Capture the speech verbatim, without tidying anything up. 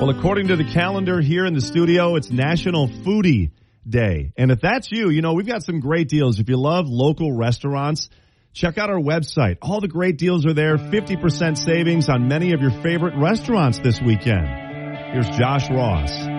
Well, according to the calendar here in the studio, it's National Foodie Day. And if that's you, you know, we've got some great deals. If you love local restaurants, check out our website. All the great deals are there. fifty percent savings on many of your favorite restaurants this weekend. Here's Josh Ross.